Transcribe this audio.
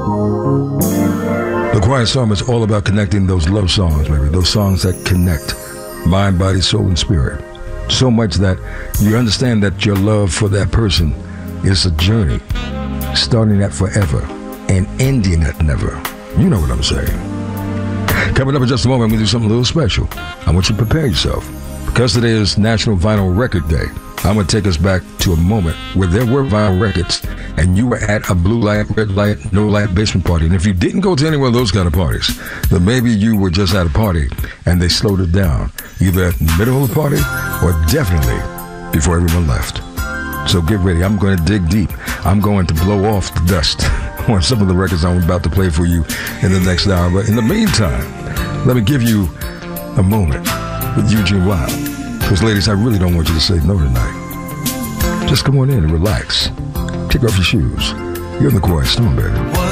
The Quiet Storm is all about connecting those love songs, baby. Those songs that connect mind, body, soul, and spirit. So much that you understand that your love for that person is a journey, starting at forever and ending at never. You know what I'm saying. Coming up in just a moment, I'm going to do something a little special. I want you to prepare yourself. Because today is National Vinyl Record Day, I'm going to take us back to a moment where there were vinyl records and you were at a blue light, red light, no light basement party. And if you didn't go to any one of those kind of parties, then maybe you were just at a party and they slowed it down, either at the middle of the party or definitely before everyone left. So get ready. I'm going to dig deep. I'm going to blow off the dust on some of the records I'm about to play for you in the next hour. But in the meantime, let me give you a moment with Eugene Wild. Because ladies, I really don't want you to say no tonight. Just come on in and relax. Take off your shoes. You're in the Quiet Storm, baby.